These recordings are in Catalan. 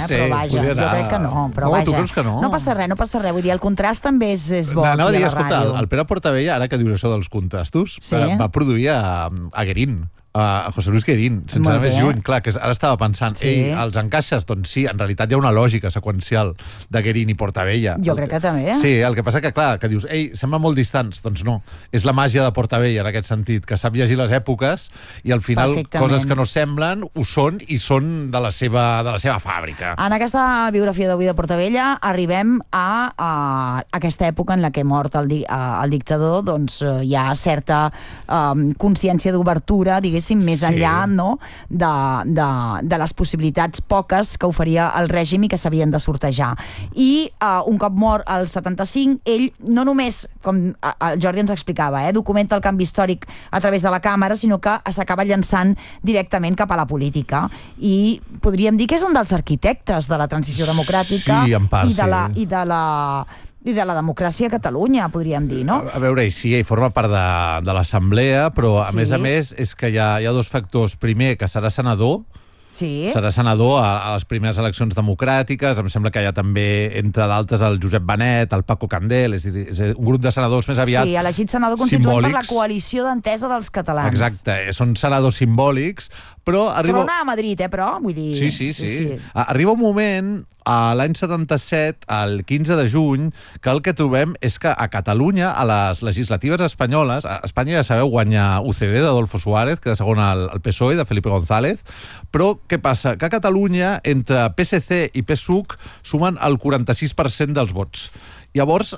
sé, però vaja, podria jo anar. crec que no, però No, vaja. tu creus que no? No passa res, vull dir, el contrast també és bo Anava a aquí dir, a la escolta, ràdio. el Pere Portabella, ara que dius això dels contrastos, Sí. va produir a Guerín, a José Luis Guerín, sense Molt anar més bé. lluny. Clar, que ara estava pensant, Sí. els encaixes? Doncs sí, en realitat hi ha una lògica seqüencial de Guerín i Portabella. Jo crec que també. Sí, el que passa que, clar, que dius, sembla molt distants. Doncs no, és la màgia de Portabella en aquest sentit, que sap llegir les èpoques i al final coses que no semblen ho són i són de la seva fàbrica. En aquesta biografia d'avui de Portabella arribem a aquesta època en la que mort el dictador, doncs hi ha certa consciència d'obertura, diguéssim, més enllà, no, de les possibilitats poques que oferia el règim i que s'havien de sortejar. I un cop mort el 75, ell no només, com el Jordi ens explicava, documenta el canvi històric a través de la càmera, sinó que s'acaba llançant directament cap a la política. I podríem dir que és un dels arquitectes de la transició democràtica i de la democràcia a Catalunya, podríem dir, no? A veure, sí, ell forma part de l'Assemblea, però a més és que hi ha dos factors. Primer, que serà senador, serà senador a les primeres eleccions democràtiques. Em sembla que hi ha també, entre d'altres, el Josep Benet, el Paco Candel, és un grup de senadors més aviat simbòlics. Sí, elegit senador constituent per la coalició d'entesa dels catalans. Exacte, són senadors simbòlics, però arriba... Torna a Madrid, però, vull dir... Sí. Arriba un moment, l'any 77, el 15 de juny, que el que trobem és que a Catalunya, a les legislatives espanyoles, a Espanya, ja sabeu, guanya UCD d'Adolfo Suárez, que de segon el PSOE, de Felipe González, però què passa? Que a Catalunya, entre PSC i PSUC, sumen el 46% dels vots. Llavors,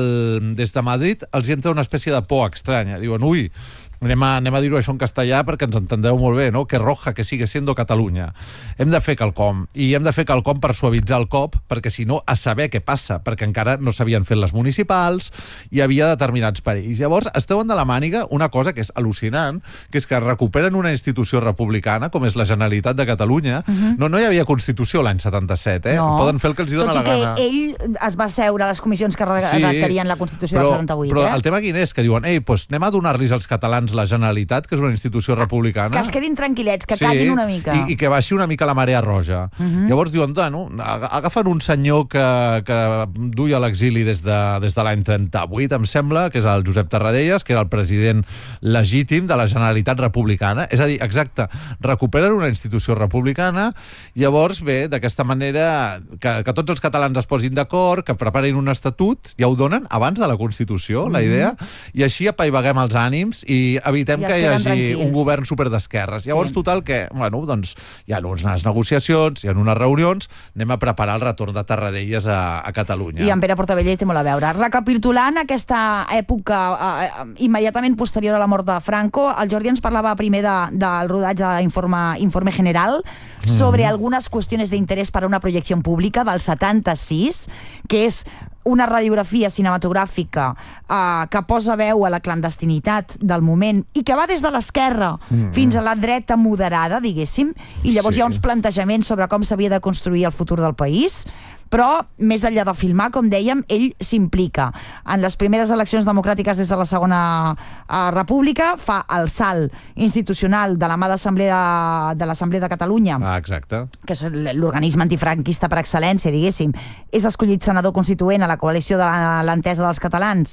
des de Madrid, els entra una espècie de por estranya. Diuen, ui, anem a dir-ho això en castellà perquè ens entendeu molt bé, no? Que roja que sigue siendo Catalunya. Hem de fer quelcom, i hem de fer quelcom per suavitzar el cop, perquè si no, a saber què passa, perquè encara no s'havien fet les municipals, hi havia determinats perills. Llavors, es treuen de la màniga una cosa que és al·lucinant, que és que recuperen una institució republicana, com és la Generalitat de Catalunya. No hi havia Constitució l'any 77, Poden fer el que els dona la gana. Tot i que ell es va seure a les comissions que redactarien la Constitució del 78, Però el tema quin és? Que diuen, anem a donar-los als catalans la Generalitat, que és una institució republicana. Que es quedin tranquil·lets, que callin una mica. I que baixi una mica la marea roja. Llavors diuen, agafen un senyor que duia a l'exili des de l'any 38, em sembla, que és el Josep Tarradellas, que era el president legítim de la Generalitat republicana. És a dir, exacte, recuperen una institució republicana, llavors, bé, d'aquesta manera, que tots els catalans es posin d'acord, que preparin un estatut, ja ho donen abans de la Constitució, la idea, i així apaivaguem els ànims i evitem que hi hagi un govern superdesquerres. Llavors, total, que, doncs, hi ha unes negociacions, hi ha unes reunions, anem a preparar el retorn de Tarradellas a Catalunya. I en Pere Portabella hi té molt a veure. Recapitulant aquesta època immediatament posterior a la mort de Franco, el Jordi ens parlava primer del rodatge d'Informe General sobre algunes qüestions d'interès per a una projecció pública del 76, que és una radiografia cinematogràfica que posa veu a la clandestinitat del moment i que va des de l'esquerra fins a la dreta moderada, diguéssim, i llavors hi ha uns plantejaments sobre com s'havia de construir el futur del país, però més enllà de filmar, com dèiem, ell s'implica. En les primeres eleccions democràtiques des de la Segona República fa el salt institucional de la mà de l'Assemblea de Catalunya, que és l'organisme antifranquista per excel·lència, diguéssim. És escollit senador constituent a la coalició de l'entesa dels catalans.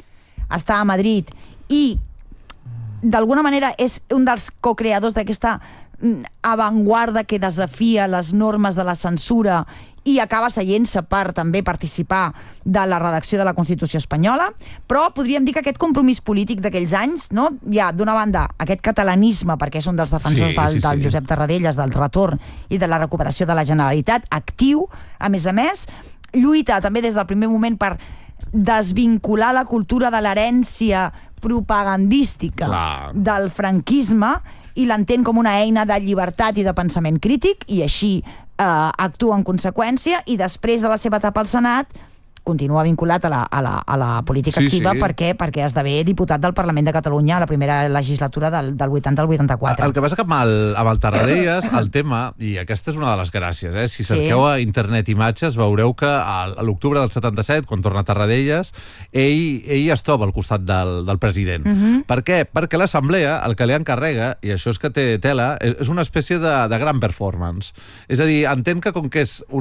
Està a Madrid i d'alguna manera és un dels co-creadors d'aquesta avantguarda que desafia les normes de la censura i acaba seient-se per també participar de la redacció de la Constitució espanyola, però podríem dir que aquest compromís polític d'aquells anys, no? Hi ha, d'una banda, aquest catalanisme, perquè és un dels defensors del Josep Tarradellas, del retorn i de la recuperació de la Generalitat, actiu, a més, lluita també des del primer moment per desvincular la cultura de l'herència propagandística del franquisme i l'entén com una eina de llibertat i de pensament crític, i així actua en conseqüència, i després de la seva etapa al Senat continua vinculat a la política activa perquè esdevé diputat del Parlament de Catalunya a la primera legislatura del 80 al 84. El que passa que amb el Tarradellas, el tema, i aquesta és una de les gràcies, si cerqueu a internet imatges, veureu que a l'octubre del 77, quan torna Tarradellas, ell es troba al costat del president. Per què? Perquè l'Assemblea, el que li encarrega, i això és que té tela, és una espècie de gran performance. És a dir, entén que com que és